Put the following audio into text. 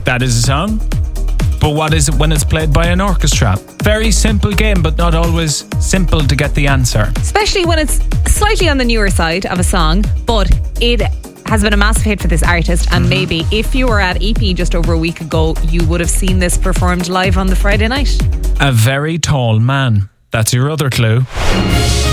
That is a song. But what is it when it's played by an orchestra? Very simple game, but not always simple to get the answer. Especially when it's slightly on the newer side of a song, but it has been a massive hit for this artist, and maybe if you were at EP just over a week ago, you would have seen this performed live on the Friday night. A very tall man. That's your other clue.